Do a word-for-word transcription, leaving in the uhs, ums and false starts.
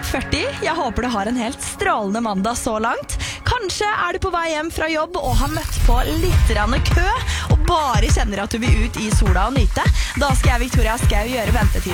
førti. Jeg håper du har en helt strålende mandag så langt. Kanskje er du på vei hjem fra jobb og har møtt på litt grann kø og bare kjenner at du vil ut i sola og nyte. Da skal jeg, Victoria Skau, gjøre ventetiden